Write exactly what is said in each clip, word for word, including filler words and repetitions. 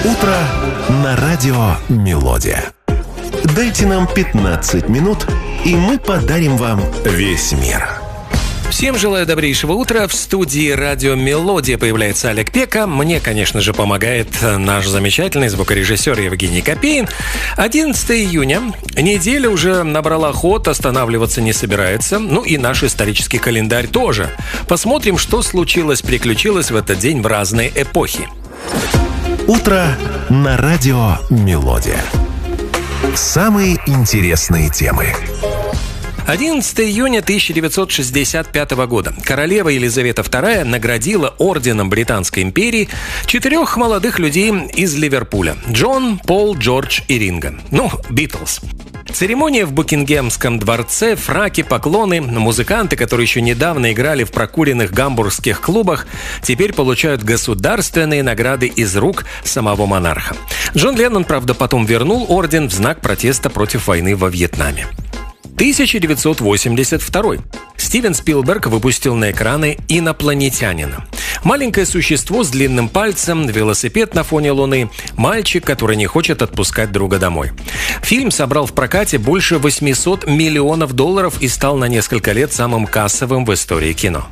Утро на радио «Мелодия». Дайте нам пятнадцать минут, и мы подарим вам весь мир. Всем желаю добрейшего утра. В студии радио «Мелодия» появляется Олег Пека. Мне, конечно же, помогает наш замечательный звукорежиссер Евгений Копейн. одиннадцатого июня. Неделя уже набрала ход, останавливаться не собирается. Ну и наш исторический календарь тоже. Посмотрим, что случилось, приключилось в этот день в разные эпохи. Утро на радио «Мелодия». Самые интересные темы. одиннадцатого июня тысяча девятьсот шестьдесят пятого года королева Елизавета вторая наградила орденом Британской империи четырех молодых людей из Ливерпуля: Джон, Пол, Джордж и Ринго. Ну, Битлз. Церемония в Букингемском дворце, фраки, поклоны. Музыканты, которые еще недавно играли в прокуренных гамбургских клубах, теперь получают государственные награды из рук самого монарха. Джон Леннон, правда, потом вернул орден в знак протеста против войны во Вьетнаме. тысяча девятьсот восемьдесят второй. Стивен Спилберг выпустил на экраны «Инопланетянина». Маленькое существо с длинным пальцем, велосипед на фоне Луны, мальчик, который не хочет отпускать друга домой. Фильм собрал в прокате больше восемьсот миллионов долларов и стал на несколько лет самым кассовым в истории кино.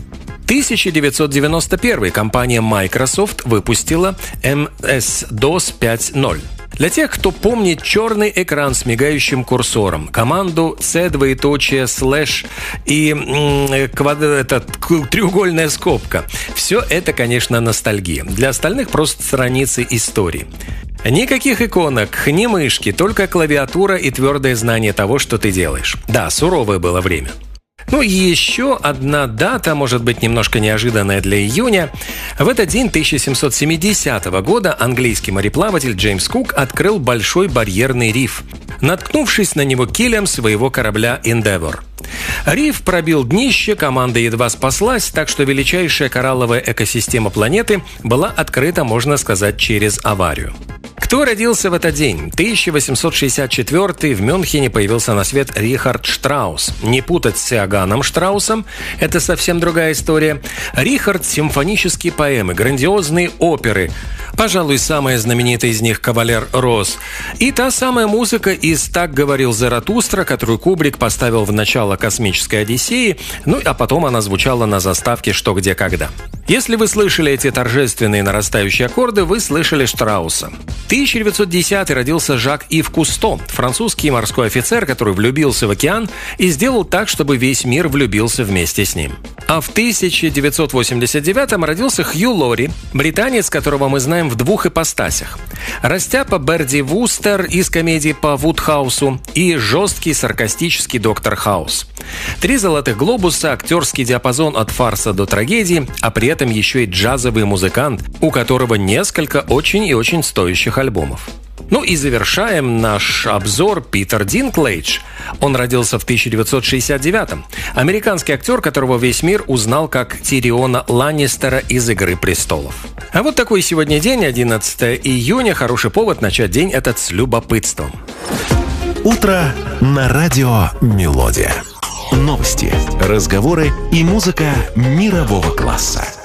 тысяча девятьсот девяносто первый. Компания Microsoft выпустила эм эс дос пять ноль. Для тех, кто помнит черный экран с мигающим курсором, команду C, двоеточие, слэш и м- квад... этот, треугольная скобка. Все это, конечно, ностальгия. Для остальных просто страницы истории. Никаких иконок, ни мышки, только клавиатура и твердое знание того, что ты делаешь. Да, суровое было время. Ну и еще одна дата, может быть, немножко неожиданная для июня. В этот день тысяча семьсот семидесятого года английский мореплаватель Джеймс Кук открыл Большой барьерный риф, наткнувшись на него килем своего корабля Endeavour. Риф пробил днище, команда едва спаслась, так что величайшая коралловая экосистема планеты была открыта, можно сказать, через аварию. Кто родился в этот день? тысяча восемьсот шестьдесят четвёртый. В Мюнхене появился на свет Рихард Штраус. Не путать с Иоганном Штраусом, это совсем другая история. Рихард – симфонические поэмы, грандиозные оперы. Пожалуй, самая знаменитая из них «Кавалер Роз». И та самая музыка из «Так говорил Заратустра», которую Кубрик поставил в начало «Космической Одиссеи», ну а потом она звучала на заставке «Что, где, когда». Если вы слышали эти торжественные нарастающие аккорды, вы слышали Штрауса. тысяча девятьсот десятый. Родился Жак-Ив Кусто, французский морской офицер, который влюбился в океан и сделал так, чтобы весь мир влюбился вместе с ним. А в тысяча девятьсот восемьдесят девятом родился Хью Лори, британец, которого мы знаем в двух ипостасях. Растяпа Берди Вустер из комедии по Вудхаусу и жесткий саркастический доктор Хаус. Три золотых глобуса, актерский диапазон от фарса до трагедии, а при этом еще и джазовый музыкант, у которого несколько очень и очень стоящих альбомов. Ну и завершаем наш обзор Питер Динклэйдж. Он родился в тысяча девятьсот шестьдесят девятом. Американский актер, которого весь мир узнал как Тириона Ланнистера из «Игры престолов». А вот такой сегодня день, одиннадцатого июня. Хороший повод начать день этот с любопытством. Утро на радио «Мелодия». Новости, разговоры и музыка мирового класса.